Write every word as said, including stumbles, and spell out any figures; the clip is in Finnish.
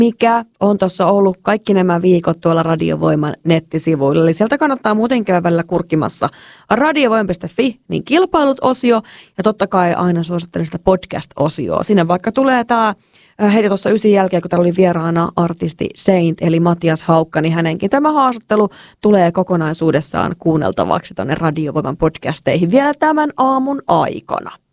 mikä on tuossa ollut kaikki nämä viikot tuolla Radiovoiman nettisivuilla. Eli sieltä kannattaa muuten käydä välillä kurkkimassa radiovoima piste fi, niin kilpailut-osio, ja totta kai aina suosittelen sitä podcast-osioa. Sinne vaikka tulee tämä heti tuossa ysin jälkeen, kun täällä oli vieraana artisti Saint, eli Matias Haukka, niin hänenkin tämä haastattelu tulee kokonaisuudessaan kuunneltavaksi tuonne Radiovoiman podcasteihin vielä tämän aamun aikana.